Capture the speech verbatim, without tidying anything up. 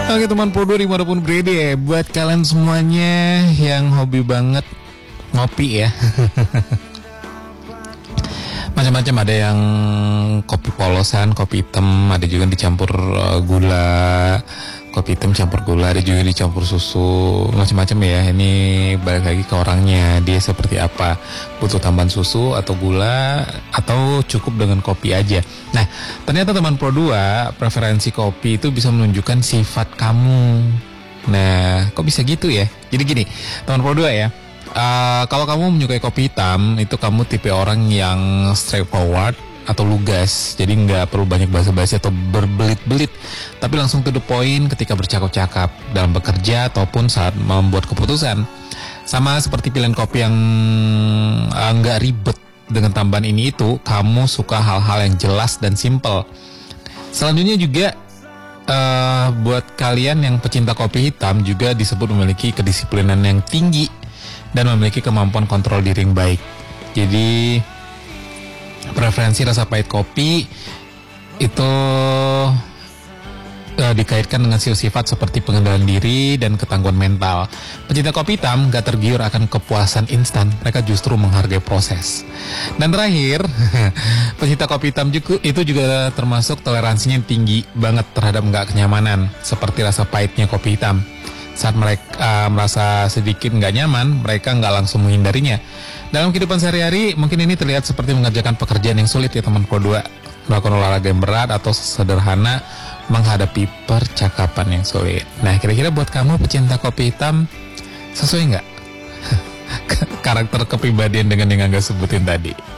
Oke teman Pro dua dimanapun berada ya, buat kalian semuanya yang hobi banget ngopi ya. Macam-macam, ada yang kopi polosan, kopi hitam, ada juga yang dicampur uh, gula, kopi hitam campur gula, ada juga dicampur susu, macam-macam ya. Ini balik lagi ke orangnya, dia seperti apa, butuh tambahan susu atau gula atau cukup dengan kopi aja. Nah, ternyata teman Pro dua, preferensi kopi itu bisa menunjukkan sifat kamu. Nah, kok bisa gitu ya? Jadi gini, teman Pro dua ya. Uh, kalau kamu menyukai kopi hitam, itu kamu tipe orang yang straightforward atau lugas, jadi nggak perlu banyak basa-basi atau berbelit-belit, tapi langsung to the point ketika bercakap-cakap dalam bekerja ataupun saat membuat keputusan. Sama seperti pilihan kopi yang uh, nggak ribet dengan tambahan ini itu, kamu suka hal-hal yang jelas dan simple. Selanjutnya juga uh, buat kalian yang pecinta kopi hitam juga disebut memiliki kedisiplinan yang tinggi dan memiliki kemampuan kontrol diri yang baik. Jadi preferensi rasa pahit kopi itu uh, dikaitkan dengan sifat seperti pengendalian diri dan ketangguhan mental. Pecinta kopi hitam gak tergiur akan kepuasan instan, mereka justru menghargai proses. Dan terakhir, pecinta kopi hitam juga, itu juga termasuk toleransinya yang tinggi banget terhadap gak kenyamanan, seperti rasa pahitnya kopi hitam. Saat mereka uh, merasa sedikit nggak nyaman, mereka nggak langsung menghindarinya. Dalam kehidupan sehari-hari, mungkin ini terlihat seperti mengerjakan pekerjaan yang sulit ya teman Pro dua, melakukan olahraga yang berat atau sederhana menghadapi percakapan yang sulit. Nah, kira-kira buat kamu pecinta kopi hitam, sesuai nggak karakter kepribadian dengan yang Angga sebutin tadi?